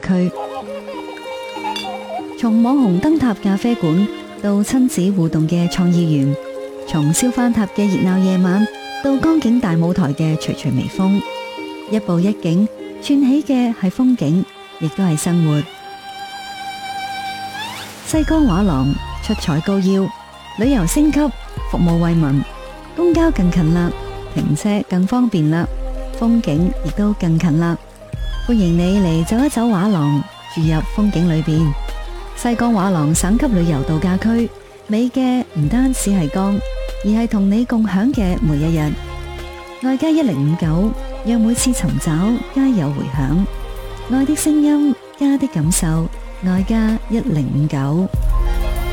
區。從網紅燈塔咖啡館到親子互動嘅創意園，從燒番塔嘅熱鬧夜晚到江景大舞台嘅徐徐微風，一步一景串起嘅係風景，亦都係生活。西江畫廊出彩高腰，旅遊升級，服務惠民，公交更近啦，停車更方便啦，風景亦都更近啦。歡迎你嚟走一走畫廊，住入風景裏邊。西江畫廊省級旅遊度假區，美嘅唔單止係江，而係同你共享嘅每一日。愛家1059，讓每次尋找皆有回響。愛的聲音，家的感受，愛家1059。